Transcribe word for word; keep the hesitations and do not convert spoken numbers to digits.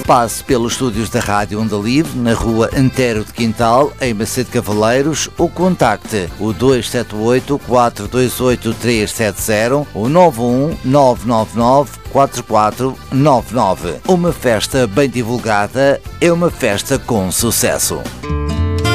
passe pelos estúdios da Rádio Onda Livre, na rua Antero de Quintal, em Macedo Cavaleiros, ou contacte o dois sete oito, quatro dois oito, três sete zero ou nove um nove nove nove, quatro quatro nove nove. Uma festa bem divulgada é uma festa com sucesso.